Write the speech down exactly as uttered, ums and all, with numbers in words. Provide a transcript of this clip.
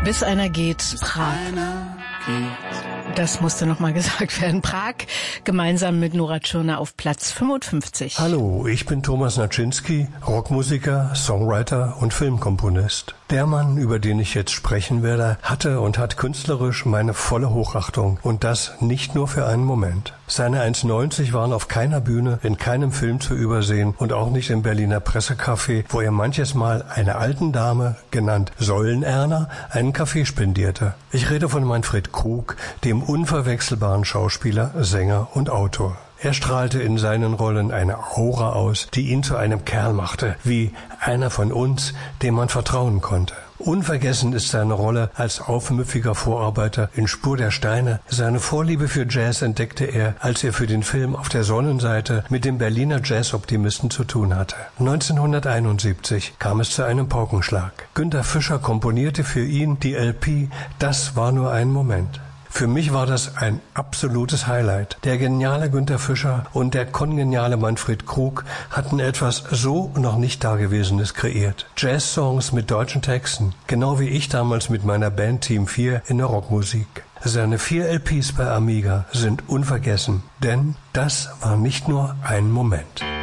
Bis einer geht, Prag. Das musste nochmal gesagt werden. Prag, gemeinsam mit Nora Tschirner auf Platz fünfundfünfzig. Hallo, ich bin Thomas Naczynski, Rockmusiker, Songwriter und Filmkomponist. Der Mann, über den ich jetzt sprechen werde, hatte und hat künstlerisch meine volle Hochachtung. Und das nicht nur für einen Moment. Seine eins neunzig waren auf keiner Bühne, in keinem Film zu übersehen und auch nicht im Berliner Pressecafé, wo er manches Mal einer alten Dame, genannt Säulenerna, einen Kaffee spendierte. Ich rede von Manfred Krug, dem unverwechselbaren Schauspieler, Sänger und Autor. Er strahlte in seinen Rollen eine Aura aus, die ihn zu einem Kerl machte, wie einer von uns, dem man vertrauen konnte. Unvergessen ist seine Rolle als aufmüpfiger Vorarbeiter in Spur der Steine. Seine Vorliebe für Jazz entdeckte er, als er für den Film Auf der Sonnenseite mit dem Berliner Jazzoptimisten zu tun hatte. neunzehnhunderteinundsiebzig kam es zu einem Paukenschlag. Günter Fischer komponierte für ihn die L P Das war nur ein Moment. Für mich war das ein absolutes Highlight. Der geniale Günter Fischer und der kongeniale Manfred Krug hatten etwas so noch nicht Dagewesenes kreiert. Jazz-Songs mit deutschen Texten, genau wie ich damals mit meiner Band Team vier in der Rockmusik. Seine vier L Ps bei Amiga sind unvergessen, denn das war nicht nur ein Moment.